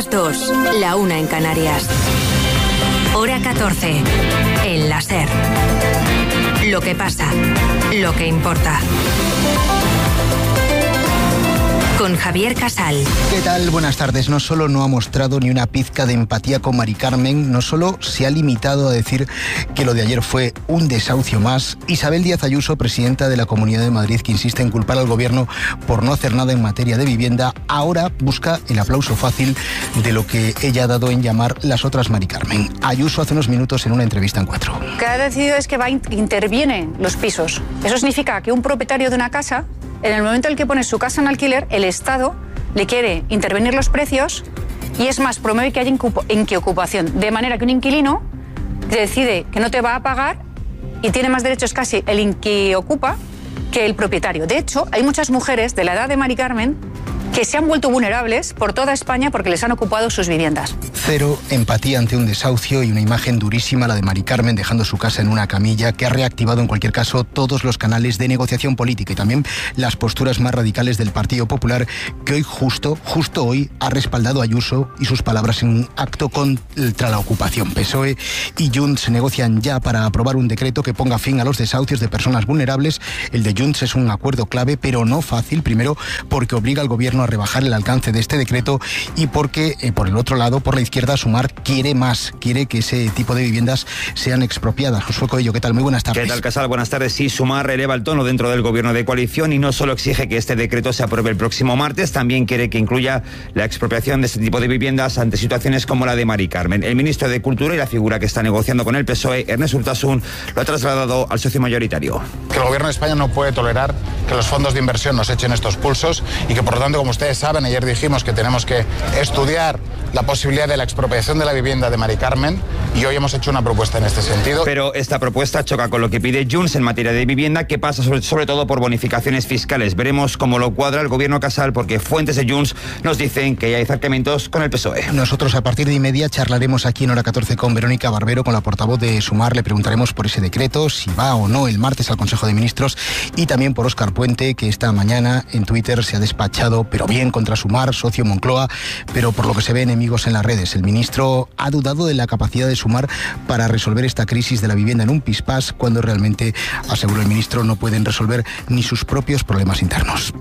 2, la 1 en Canarias. Hora 14, en la SER. Lo que pasa, lo que importa. Con Javier Casal. ¿Qué tal? Buenas tardes. No solo no ha mostrado ni una pizca de empatía con Mari Carmen, no solo se ha limitado a decir que lo de ayer fue un desahucio más. Isabel Díaz Ayuso, presidenta de la Comunidad de Madrid, que insiste en culpar al gobierno por no hacer nada en materia de vivienda, ahora busca el aplauso fácil de lo que ella ha dado en llamar las otras Mari Carmen. Ayuso hace unos minutos en una entrevista en 4. Lo que ha decidido es que interviene los pisos. Eso significa que un propietario de una casa, en el momento en el que pone su casa en alquiler, el Estado le quiere intervenir los precios y es más, promueve que haya inquiocupación. De manera que un inquilino decide que no te va a pagar y tiene más derechos casi el inquiocupa que el propietario. De hecho, hay muchas mujeres de la edad de Mari Carmen que se han vuelto vulnerables por toda España porque les han ocupado sus viviendas. Cero empatía ante un desahucio y una imagen durísima, la de Mari Carmen dejando su casa en una camilla, que ha reactivado en cualquier caso todos los canales de negociación política y también las posturas más radicales del Partido Popular, que hoy justo hoy ha respaldado a Ayuso y sus palabras en un acto contra la ocupación. PSOE y Junts negocian ya para aprobar un decreto que ponga fin a los desahucios de personas vulnerables. El de Junts es un acuerdo clave, pero no fácil, primero porque obliga al gobierno a rebajar el alcance de este decreto y porque, por el otro lado, por la izquierda, Sumar quiere que ese tipo de viviendas sean expropiadas. Josué Coello, ¿qué tal? Muy buenas tardes. ¿Qué tal, Casal? Buenas tardes. Sí, Sumar eleva el tono dentro del gobierno de coalición y no solo exige que este decreto se apruebe el próximo martes, también quiere que incluya la expropiación de este tipo de viviendas ante situaciones como la de Mari Carmen. El ministro de Cultura y la figura que está negociando con el PSOE, Ernest Urtasun, lo ha trasladado al socio mayoritario. Que el gobierno de España no puede tolerar que los fondos de inversión nos echen estos pulsos y que, por lo tanto, como ustedes saben, ayer dijimos que tenemos que estudiar la posibilidad de la expropiación de la vivienda de Mari Carmen y hoy hemos hecho una propuesta en este sentido. Pero esta propuesta choca con lo que pide Junts en materia de vivienda, que pasa sobre todo por bonificaciones fiscales. Veremos cómo lo cuadra el gobierno Casal, porque fuentes de Junts nos dicen que hay acercamientos con el PSOE. Nosotros a partir de 1:30 charlaremos aquí en Hora 14 con Verónica Barbero, con la portavoz de Sumar. Le preguntaremos por ese decreto, si va o no el martes al Consejo de Ministros, y también por Óscar Puente, que esta mañana en Twitter se ha despachado, pero bien, contra Sumar, socio Moncloa, pero por lo que se ve enemigos en las redes. El ministro ha dudado de la capacidad de Sumar para resolver esta crisis de la vivienda en un pispás, cuando realmente, aseguró el ministro, no pueden resolver ni sus propios problemas internos.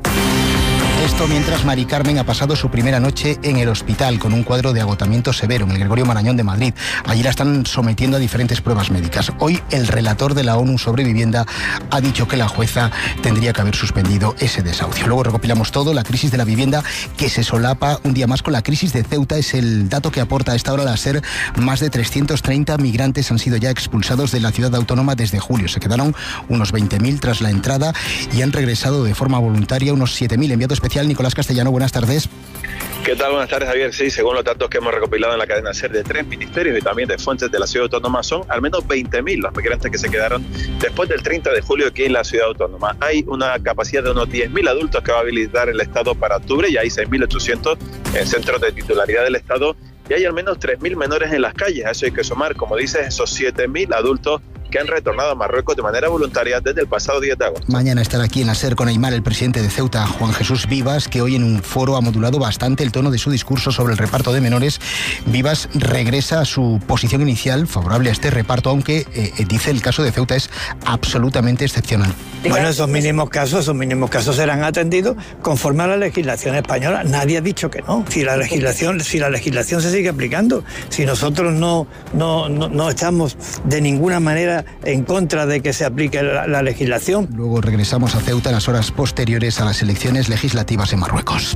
Esto mientras Mari Carmen ha pasado su primera noche en el hospital con un cuadro de agotamiento severo en el Gregorio Marañón de Madrid. Allí la están sometiendo a diferentes pruebas médicas. Hoy el relator de la ONU sobre vivienda ha dicho que la jueza tendría que haber suspendido ese desahucio. Luego recopilamos todo, la crisis de la vivienda que se solapa un día más con la crisis de Ceuta. Es el dato que aporta a esta hora la SER. Más de 330 migrantes han sido ya expulsados de la ciudad autónoma desde julio. Se quedaron unos 20.000 tras la entrada y han regresado de forma voluntaria unos 7.000. Enviado especial Nicolás Castellano, buenas tardes. ¿Qué tal? Buenas tardes, Javier. Sí, según los datos que hemos recopilado en la cadena SER de 3 ministerios y también de fuentes de la ciudad autónoma, son al menos 20.000 los migrantes que se quedaron después del 30 de julio aquí en la ciudad autónoma. Hay una capacidad de unos 10.000 adultos que va a habilitar el Estado para octubre y hay 6.800 en centros de titularidad del Estado y hay al menos 3.000 menores en las calles. A eso hay que sumar, como dices, esos 7.000 adultos que han retornado a Marruecos de manera voluntaria desde el pasado 10 de agosto. Mañana estará aquí en la SER con Aimar el presidente de Ceuta, Juan Jesús Vivas, que hoy en un foro ha modulado bastante el tono de su discurso sobre el reparto de menores. Vivas regresa a su posición inicial favorable a este reparto, aunque dice el caso de Ceuta es absolutamente excepcional. Bueno, esos mínimos casos serán atendidos conforme a la legislación española. Nadie ha dicho que no. Si la legislación se sigue aplicando, si nosotros no estamos de ninguna manera en contra de que se aplique la legislación. Luego regresamos a Ceuta en las horas posteriores a las elecciones legislativas en Marruecos.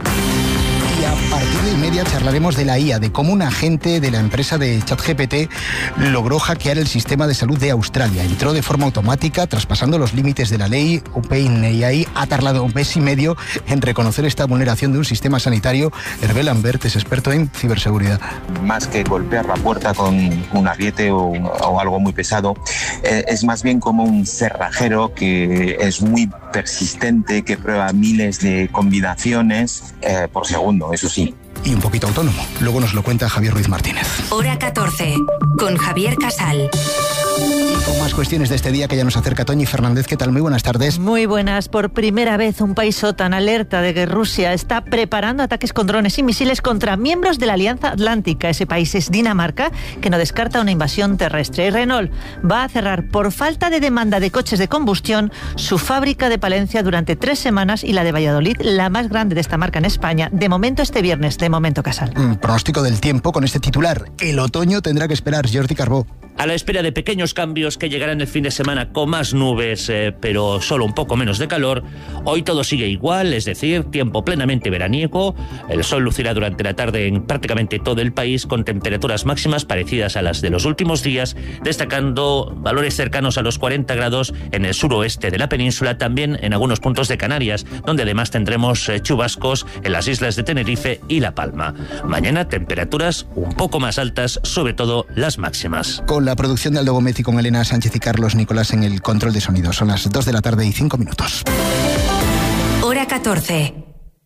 Y a partir de 1:30 charlaremos de la IA, de cómo un agente de la empresa de ChatGPT logró hackear el sistema de salud de Australia. Entró de forma automática, traspasando los límites de la ley. OpenAI ha tardado 1 mes y medio en reconocer esta vulneración de un sistema sanitario. Hervé Lambert es experto en ciberseguridad. Más que golpear la puerta con un ariete o algo muy pesado, es más bien como un cerrajero que es muy persistente, que prueba miles de combinaciones por segundo, eso sí. Y un poquito autónomo. Luego nos lo cuenta Javier Ruiz Martínez. Hora 14, con Javier Casal. Y con más cuestiones de este día que ya nos acerca Toñi Fernández. ¿Qué tal? Muy buenas tardes. Muy buenas. Por primera vez un país OTAN alerta de que Rusia está preparando ataques con drones y misiles contra miembros de la Alianza Atlántica. Ese país es Dinamarca, que no descarta una invasión terrestre. Y Renault va a cerrar por falta de demanda de coches de combustión su fábrica de Palencia durante 3 semanas y la de Valladolid, la más grande de esta marca en España. De momento este viernes, de momento Casal. Pronóstico del tiempo con este titular. El otoño tendrá que esperar. Jordi Carbó. A la espera de pequeños cambios que llegarán el fin de semana con más nubes, pero solo un poco menos de calor, hoy todo sigue igual, es decir, tiempo plenamente veraniego. El sol lucirá durante la tarde en prácticamente todo el país con temperaturas máximas parecidas a las de los últimos días, destacando valores cercanos a los 40 grados en el suroeste de la península, también en algunos puntos de Canarias, donde además tendremos chubascos en las islas de Tenerife y La Palma. Mañana temperaturas un poco más altas, sobre todo las máximas. Con la producción de Aldo Gómez y con Elena Sánchez y Carlos Nicolás en el control de sonido. Son las 2 de la tarde y 5 minutos. Hora 14.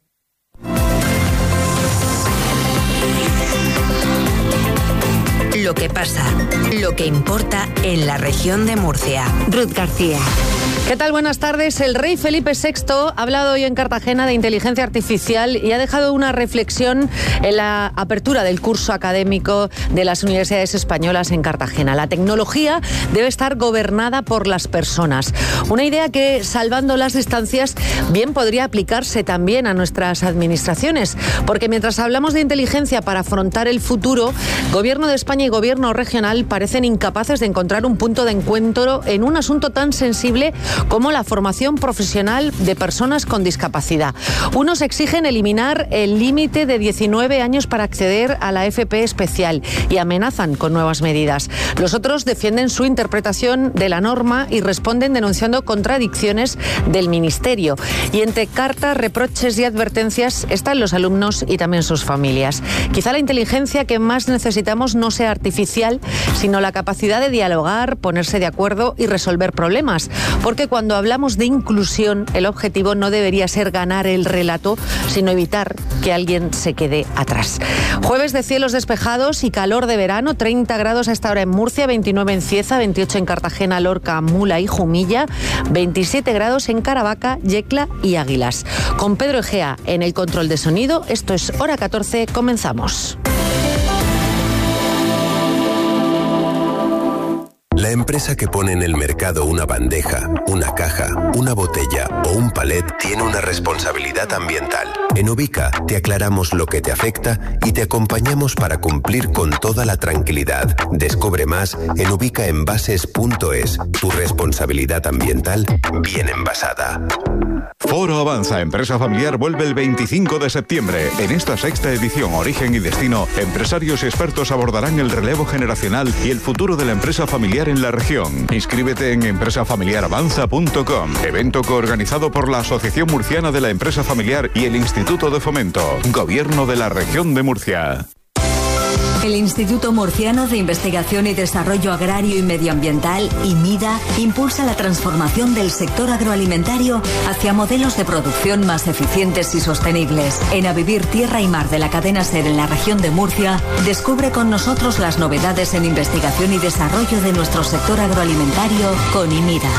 Lo que pasa, lo que importa en la región de Murcia. Ruth García. ¿Qué tal? Buenas tardes. El rey Felipe VI ha hablado hoy en Cartagena de inteligencia artificial y ha dejado una reflexión en la apertura del curso académico de las universidades españolas en Cartagena. La tecnología debe estar gobernada por las personas. Una idea que, salvando las distancias, bien podría aplicarse también a nuestras administraciones. Porque mientras hablamos de inteligencia para afrontar el futuro, Gobierno de España y Gobierno regional parecen incapaces de encontrar un punto de encuentro en un asunto tan sensible como la formación profesional de personas con discapacidad. Unos exigen eliminar el límite de 19 años para acceder a la FP especial y amenazan con nuevas medidas. Los otros defienden su interpretación de la norma y responden denunciando contradicciones del Ministerio. Y entre cartas, reproches y advertencias están los alumnos y también sus familias. Quizá la inteligencia que más necesitamos no sea artificial, sino la capacidad de dialogar, ponerse de acuerdo y resolver problemas. Porque cuando hablamos de inclusión, el objetivo no debería ser ganar el relato, sino evitar que alguien se quede atrás. Jueves de cielos despejados y calor de verano, 30 grados a esta hora en Murcia, 29 en Cieza, 28 en Cartagena, Lorca, Mula y Jumilla, 27 grados en Caravaca, Yecla y Águilas. Con Pedro Egea en el control de sonido, esto es Hora 14, comenzamos. La empresa que pone en el mercado una bandeja, una caja, una botella o un palet tiene una responsabilidad ambiental. En Ubica te aclaramos lo que te afecta y te acompañamos para cumplir con toda la tranquilidad. Descubre más en ubicaenvases.es. Tu responsabilidad ambiental bien envasada. Foro Avanza Empresa Familiar vuelve el 25 de septiembre. En esta 6ª edición Origen y Destino, empresarios y expertos abordarán el relevo generacional y el futuro de la empresa familiar en la región. Inscríbete en empresafamiliaravanza.com. Evento coorganizado por la Asociación Murciana de la Empresa Familiar y el Instituto de Fomento. Gobierno de la Región de Murcia. El Instituto Murciano de Investigación y Desarrollo Agrario y Medioambiental, IMIDA, impulsa la transformación del sector agroalimentario hacia modelos de producción más eficientes y sostenibles. En A Vivir Tierra y Mar de la cadena SER en la región de Murcia, descubre con nosotros las novedades en investigación y desarrollo de nuestro sector agroalimentario con IMIDA.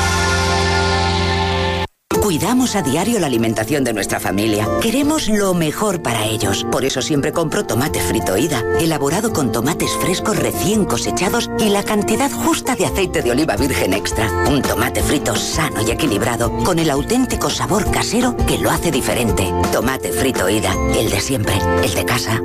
Cuidamos a diario la alimentación de nuestra familia. Queremos lo mejor para ellos. Por eso siempre compro tomate frito Ida, elaborado con tomates frescos recién cosechados y la cantidad justa de aceite de oliva virgen extra. Un tomate frito sano y equilibrado, con el auténtico sabor casero que lo hace diferente. Tomate frito Ida, el de siempre, el de casa.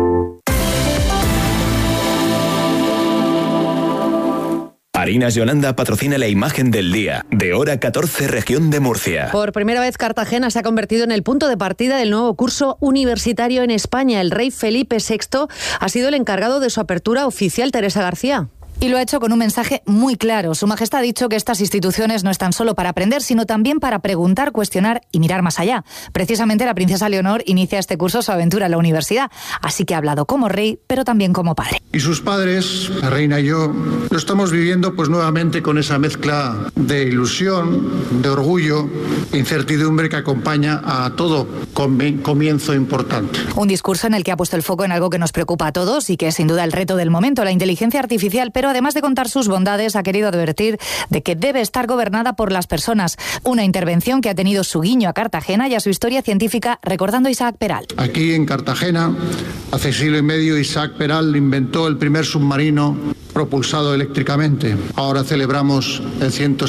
Harinas Yolanda patrocina la imagen del día, de Hora 14, región de Murcia. Por primera vez Cartagena se ha convertido en el punto de partida del nuevo curso universitario en España. El rey Felipe VI ha sido el encargado de su apertura oficial. Teresa García. Y lo ha hecho con un mensaje muy claro. Su Majestad ha dicho que estas instituciones no están solo para aprender, sino también para preguntar, cuestionar y mirar más allá. Precisamente la princesa Leonor inicia este curso su aventura en la universidad. Así que ha hablado como rey, pero también como padre. Y sus padres, la reina y yo, lo estamos viviendo pues nuevamente con esa mezcla de ilusión, de orgullo e incertidumbre que acompaña a todo comienzo importante. Un discurso en el que ha puesto el foco en algo que nos preocupa a todos y que es sin duda el reto del momento, la inteligencia artificial, pero pero además de contar sus bondades, ha querido advertir de que debe estar gobernada por las personas. Una intervención que ha tenido su guiño a Cartagena y a su historia científica, recordando a Isaac Peral. Aquí en Cartagena, hace siglo y medio, Isaac Peral inventó el primer submarino propulsado eléctricamente. Ahora celebramos el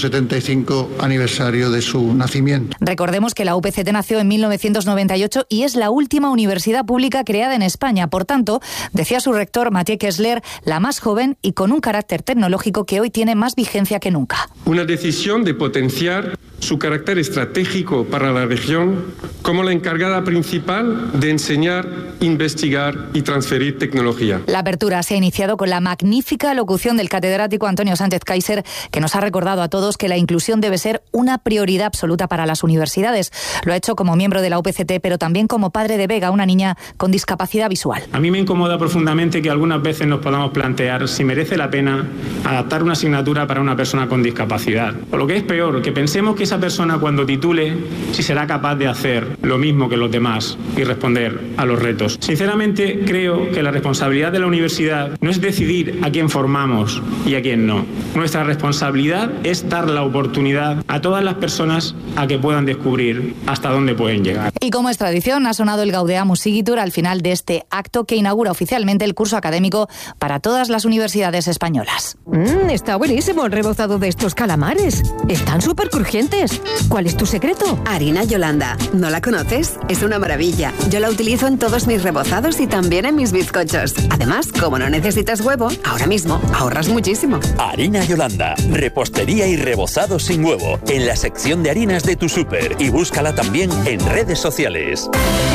175 aniversario de su nacimiento. Recordemos que la UPCT nació en 1998 y es la última universidad pública creada en España. Por tanto, decía su rector, Mathieu Kessler, la más joven y con un carácter tecnológico que hoy tiene más vigencia que nunca. Una decisión de potenciar su carácter estratégico para la región como la encargada principal de enseñar, investigar y transferir tecnología. La apertura se ha iniciado con la magnífica locución del catedrático Antonio Sánchez Kaiser, que nos ha recordado a todos que la inclusión debe ser una prioridad absoluta para las universidades. Lo ha hecho como miembro de la UPCT, pero también como padre de Vega, una niña con discapacidad visual. A mí me incomoda profundamente que algunas veces nos podamos plantear si merece la pena adaptar una asignatura para una persona con discapacidad. O lo que es peor, que pensemos que esa persona cuando titule, si será capaz de hacer lo mismo que los demás y responder a los retos. Sinceramente, creo que la responsabilidad de la universidad no es decidir a quién formamos y a quién no. Nuestra responsabilidad es dar la oportunidad a todas las personas a que puedan descubrir hasta dónde pueden llegar. Y como es tradición, ha sonado el Gaudeamus Igitur al final de este acto que inaugura oficialmente el curso académico para todas las universidades españolas. Está buenísimo el rebozado de estos calamares. Están súper crujientes. ¿Cuál es tu secreto? Harina Yolanda. ¿No la conoces? Es una maravilla. Yo la utilizo en todos mis rebozados y también en mis bizcochos. Además, como no necesitas huevo, ahora mismo ahorras muchísimo. Harina Yolanda. Repostería y rebozado sin huevo. En la sección de harinas de tu súper. Y búscala también en redes sociales.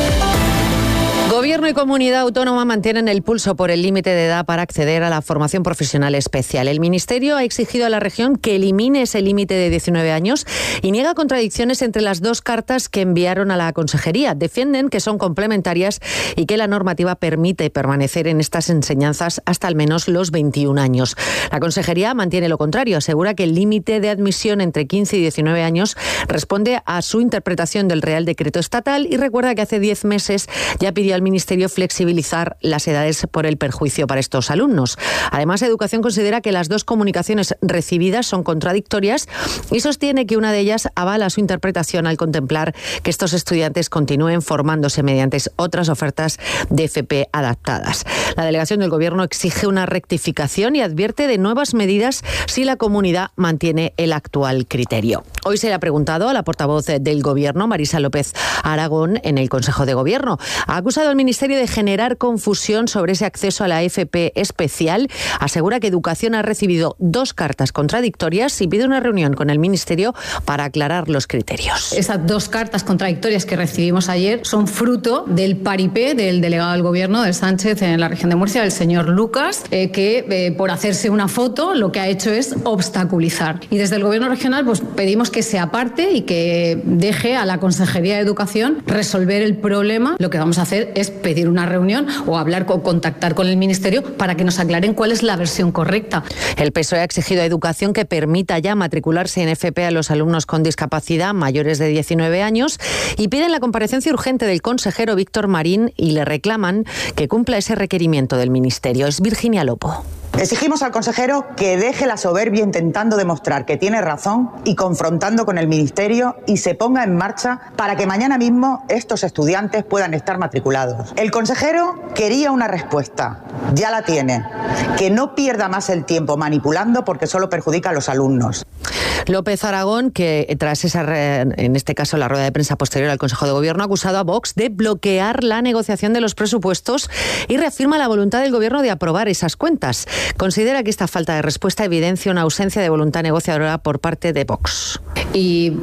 Gobierno y comunidad autónoma mantienen el pulso por el límite de edad para acceder a la formación profesional especial. El Ministerio ha exigido a la región que elimine ese límite de 19 años y niega contradicciones entre las dos cartas que enviaron a la Consejería. Defienden que son complementarias y que la normativa permite permanecer en estas enseñanzas hasta al menos los 21 años. La Consejería mantiene lo contrario. Asegura que el límite de admisión entre 15 y 19 años responde a su interpretación del Real Decreto Estatal y recuerda que hace 10 meses ya pidió al Ministerio flexibilizar las edades por el perjuicio para estos alumnos. Además, Educación considera que las dos comunicaciones recibidas son contradictorias y sostiene que una de ellas avala su interpretación al contemplar que estos estudiantes continúen formándose mediante otras ofertas de FP adaptadas. La delegación del Gobierno exige una rectificación y advierte de nuevas medidas si la comunidad mantiene el actual criterio. Hoy se le ha preguntado a la portavoz del Gobierno, Marisa López Aragón, en el Consejo de Gobierno. Ha acusado al Ministerio de generar confusión sobre ese acceso a la FP especial. Asegura que Educación ha recibido dos cartas contradictorias y pide una reunión con el Ministerio para aclarar los criterios. Esas dos cartas contradictorias que recibimos ayer son fruto del paripé del delegado del Gobierno de Sánchez en la región de Murcia, el señor Lucas, que por hacerse una foto lo que ha hecho es obstaculizar. Y desde el Gobierno regional pues pedimos que se aparte y que deje a la Consejería de Educación resolver el problema. Lo que vamos a hacer es pedir una reunión o hablar o contactar con el Ministerio para que nos aclaren cuál es la versión correcta. El PSOE ha exigido a Educación que permita ya matricularse en FP a los alumnos con discapacidad mayores de 19 años y piden la comparecencia urgente del consejero Víctor Marín y le reclaman que cumpla ese requerimiento del Ministerio. Es Virginia Lopo. Exigimos al consejero que deje la soberbia intentando demostrar que tiene razón y confrontando con el Ministerio y se ponga en marcha para que mañana mismo estos estudiantes puedan estar matriculados. El consejero quería una respuesta, ya la tiene. Que no pierda más el tiempo manipulando porque solo perjudica a los alumnos. López Aragón, que tras en este caso la rueda de prensa posterior al Consejo de Gobierno, ha acusado a Vox de bloquear la negociación de los presupuestos y reafirma la voluntad del Gobierno de aprobar esas cuentas. Considera que esta falta de respuesta evidencia una ausencia de voluntad negociadora por parte de Vox. Y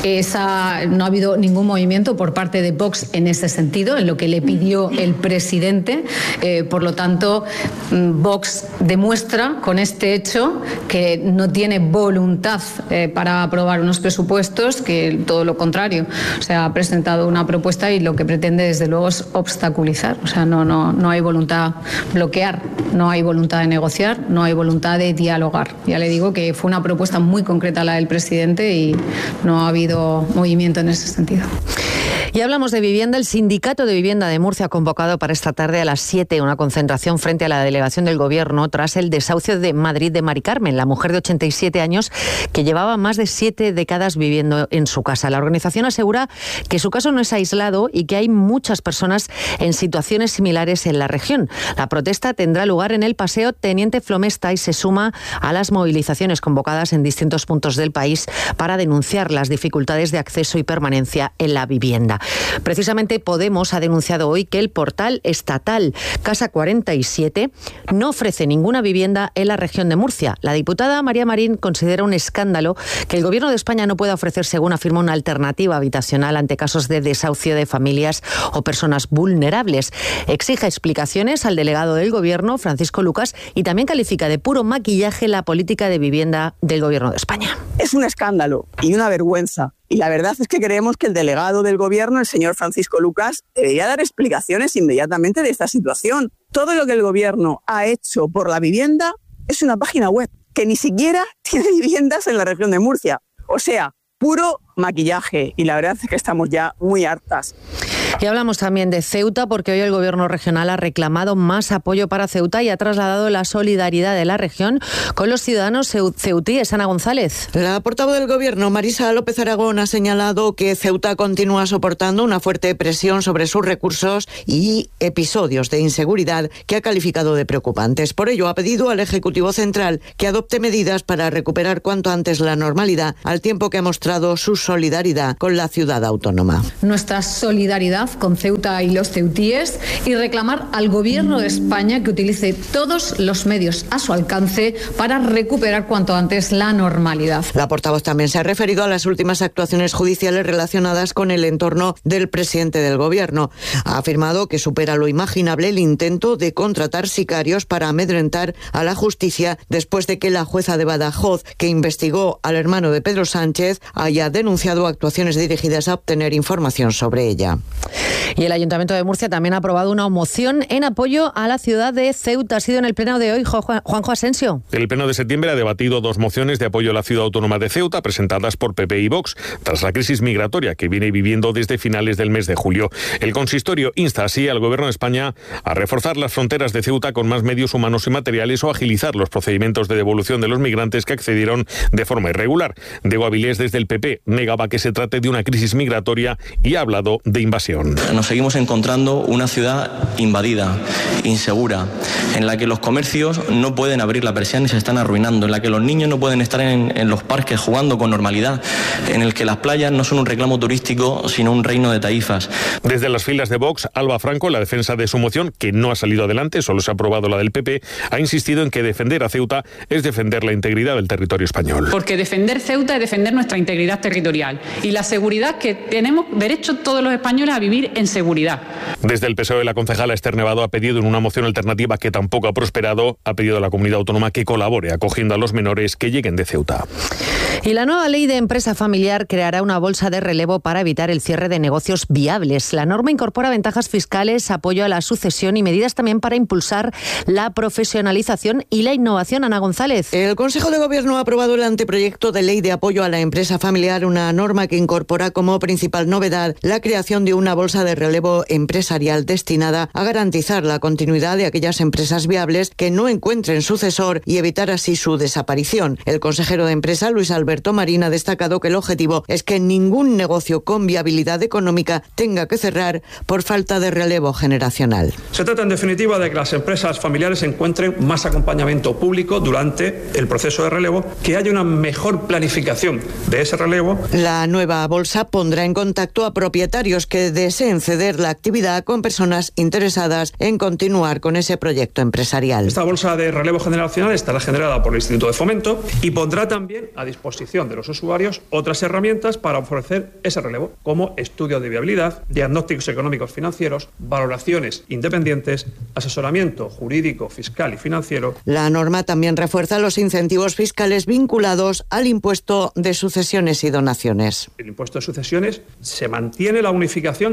no ha habido ningún movimiento por parte de Vox en ese sentido, en lo que le pidió el presidente. Por lo tanto, Vox demuestra con este hecho que no tiene voluntad para aprobar unos presupuestos, que todo lo contrario. O sea, ha presentado una propuesta y lo que pretende desde luego es obstaculizar. O sea, no hay voluntad de bloquear, no hay voluntad de negociar, no hay voluntad de dialogar. Ya le digo que fue una propuesta muy concreta la del presidente y no ha habido movimiento en ese sentido. Y hablamos de vivienda. El Sindicato de Vivienda de Murcia ha convocado para esta tarde a las 7 una concentración frente a la delegación del Gobierno tras el desahucio de Madrid de Mari Carmen, la mujer de 87 años que llevaba más de 7 décadas viviendo en su casa. La organización asegura que su caso no es aislado y que hay muchas personas en situaciones similares en la región. La protesta tendrá lugar en el Paseo Teniente Flomesta y se suma a las movilizaciones convocadas en distintos puntos del país para denunciar las dificultades de acceso y permanencia en la vivienda. Precisamente Podemos ha denunciado hoy que el portal estatal Casa 47 no ofrece ninguna vivienda en la región de Murcia. La diputada María Marín considera un escándalo que el Gobierno de España no pueda ofrecer, según afirma, una alternativa habitacional ante casos de desahucio de familias o personas vulnerables. Exige explicaciones al delegado del Gobierno, Francisco Lucas, y también califica de puro maquillaje la política de vivienda del Gobierno de España. Es un escándalo y una vergüenza. Y la verdad es que creemos que el delegado del Gobierno, el señor Francisco Lucas, debería dar explicaciones inmediatamente de esta situación. Todo lo que el Gobierno ha hecho por la vivienda es una página web que ni siquiera tiene viviendas en la región de Murcia. O sea, puro maquillaje, y la verdad es que estamos ya muy hartas. Y hablamos también de Ceuta, porque hoy el Gobierno regional ha reclamado más apoyo para Ceuta y ha trasladado la solidaridad de la región con los ciudadanos ceutíes. Ana González. La portavoz del Gobierno, Marisa López Aragón, ha señalado que Ceuta continúa soportando una fuerte presión sobre sus recursos y episodios de inseguridad que ha calificado de preocupantes. Por ello, ha pedido al Ejecutivo Central que adopte medidas para recuperar cuanto antes la normalidad, al tiempo que ha mostrado su solidaridad con la ciudad autónoma. Nuestra solidaridad con Ceuta y los ceutíes y reclamar al Gobierno de España que utilice todos los medios a su alcance para recuperar cuanto antes la normalidad. La portavoz también se ha referido a las últimas actuaciones judiciales relacionadas con el entorno del presidente del Gobierno. Ha afirmado que supera lo imaginable el intento de contratar sicarios para amedrentar a la justicia después de que la jueza de Badajoz, que investigó al hermano de Pedro Sánchez, haya denunciado actuaciones dirigidas a obtener información sobre ella. Y el Ayuntamiento de Murcia también ha aprobado una moción en apoyo a la ciudad de Ceuta. Ha sido en el pleno de hoy, Juanjo Asensio. El pleno de septiembre ha debatido 2 mociones de apoyo a la ciudad autónoma de Ceuta presentadas por PP y Vox tras la crisis migratoria que viene viviendo desde finales del mes de julio. El consistorio insta así al Gobierno de España a reforzar las fronteras de Ceuta con más medios humanos y materiales o agilizar los procedimientos de devolución de los migrantes que accedieron de forma irregular. Diego Avilés, desde el PP, negaba que se trate de una crisis migratoria y ha hablado de invasión. Nos seguimos encontrando una ciudad invadida, insegura, en la que los comercios no pueden abrir la persiana y se están arruinando, en la que los niños no pueden estar en los parques jugando con normalidad, en el que las playas no son un reclamo turístico, sino un reino de taifas. Desde las filas de Vox, Alba Franco, en la defensa de su moción, que no ha salido adelante, solo se ha aprobado la del PP, ha insistido en que defender a Ceuta es defender la integridad del territorio español. Porque defender Ceuta es defender nuestra integridad territorial y la seguridad que tenemos derecho todos los españoles a vivir en seguridad. Desde el PSOE, la concejala Esther Nevado ha pedido en una moción alternativa que tampoco ha prosperado, ha pedido a la comunidad autónoma que colabore acogiendo a los menores que lleguen de Ceuta. Y la nueva ley de empresa familiar creará una bolsa de relevo para evitar el cierre de negocios viables. La norma incorpora ventajas fiscales, apoyo a la sucesión y medidas también para impulsar la profesionalización y la innovación. Ana González. El Consejo de Gobierno ha aprobado el anteproyecto de ley de apoyo a la empresa familiar, una norma que incorpora como principal novedad la creación de una bolsa de relevo empresarial destinada a garantizar la continuidad de aquellas empresas viables que no encuentren sucesor y evitar así su desaparición. El consejero de Empresa, Luis Alberto Marín, ha destacado que el objetivo es que ningún negocio con viabilidad económica tenga que cerrar por falta de relevo generacional. Se trata en definitiva de que las empresas familiares encuentren más acompañamiento público durante el proceso de relevo, que haya una mejor planificación de ese relevo. La nueva bolsa pondrá en contacto a propietarios que deseen ceder la actividad con personas interesadas en continuar con ese proyecto empresarial. Esta bolsa de relevo generacional estará generada por el Instituto de Fomento y pondrá también a disposición de los usuarios otras herramientas para ofrecer ese relevo, como estudio de viabilidad, diagnósticos económicos financieros, valoraciones independientes, asesoramiento jurídico, fiscal y financiero. La norma también refuerza los incentivos fiscales vinculados al impuesto de sucesiones y donaciones. El impuesto de sucesiones se mantiene la unificación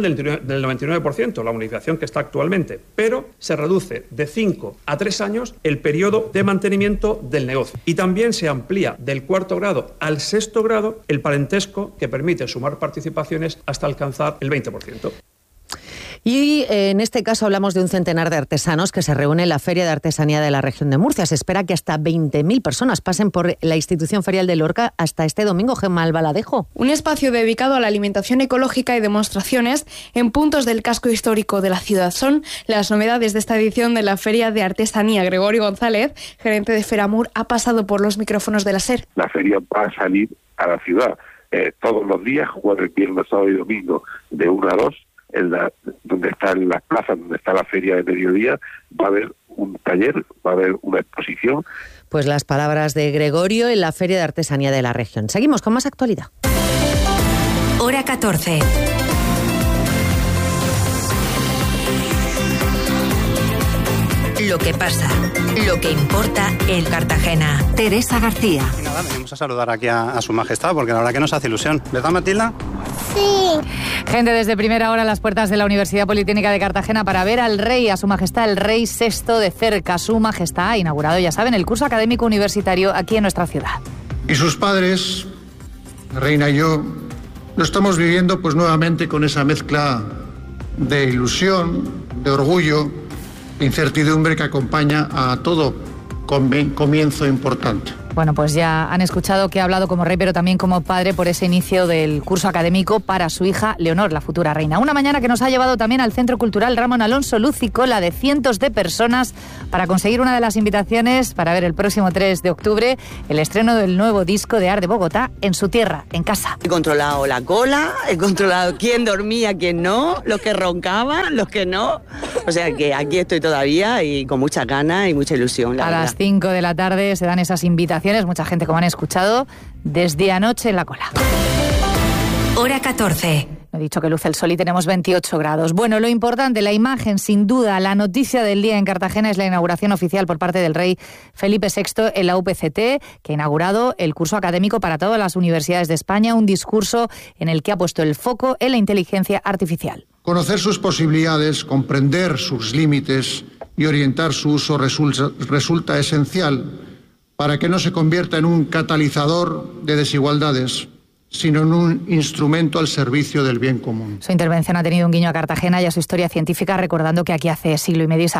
del 99%, la bonificación que está actualmente, pero se reduce de 5 a 3 años el periodo de mantenimiento del negocio. Y también se amplía del 4º grado al 6º grado el parentesco que permite sumar participaciones hasta alcanzar el 20%. Y en este caso hablamos de un centenar de artesanos que se reúnen en la Feria de Artesanía de la región de Murcia. Se espera que hasta 20.000 personas pasen por la institución ferial de Lorca hasta este domingo. Gemma Albaladejo. Un espacio dedicado a la alimentación ecológica y demostraciones en puntos del casco histórico de la ciudad. Son las novedades de esta edición de la Feria de Artesanía. Gregorio González, gerente de Feramur, ha pasado por los micrófonos de la SER. La feria va a salir a la ciudad todos los días, jueves, viernes, sábado y domingo, de 1 a 2. Donde están las plazas, donde está la feria de mediodía, va a haber un taller, va a haber una exposición. Pues las palabras de Gregorio en la Feria de Artesanía de la región. Seguimos con más actualidad. Hora 14. Lo que pasa, lo que importa en Cartagena. Teresa García. Y nada, venimos a saludar aquí a Su Majestad, porque la verdad que nos hace ilusión. ¿Verdad, Matilda? Sí. Gente desde primera hora a las puertas de la Universidad Politécnica de Cartagena para ver al rey, a Su Majestad el Rey VI de cerca. Su Majestad ha inaugurado, ya saben, el curso académico universitario aquí en nuestra ciudad. Y sus padres, la reina y yo, lo estamos viviendo pues nuevamente con esa mezcla de ilusión, de orgullo, incertidumbre que acompaña a todo comienzo importante. Bueno, pues ya han escuchado que ha hablado como rey, pero también como padre por ese inicio del curso académico para su hija Leonor, la futura reina. Una mañana que nos ha llevado también al Centro Cultural Ramón Alonso Luz y cola de cientos de personas para conseguir una de las invitaciones para ver el próximo 3 de octubre el estreno del nuevo disco de Art de Bogotá en su tierra, en casa. He controlado la cola, he controlado quién dormía, quién no, los que roncaban, los que no. O sea que aquí estoy todavía y con muchas ganas y mucha ilusión, la verdad. Las 5 de la tarde se dan esas invitaciones. Mucha gente, como han escuchado, desde anoche en la cola. Hora 14. He dicho que luce el sol y tenemos 28 grados. Bueno, lo importante, la imagen, sin duda, la noticia del día en Cartagena es la inauguración oficial por parte del rey Felipe VI en la UPCT, que ha inaugurado el curso académico para todas las universidades de España, un discurso en el que ha puesto el foco en la inteligencia artificial. Conocer sus posibilidades, comprender sus límites y orientar su uso resulta esencial para que no se convierta en un catalizador de desigualdades, sino en un instrumento al servicio del bien común. Su intervención ha tenido un guiño a Cartagena y a su historia científica, recordando que aquí hace siglo y medio